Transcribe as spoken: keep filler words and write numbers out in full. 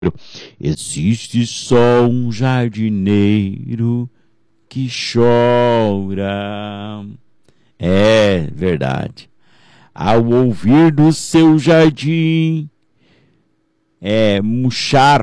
Existe só um jardineiro que chora. É verdade. Ao ouvir do seu jardim é murchar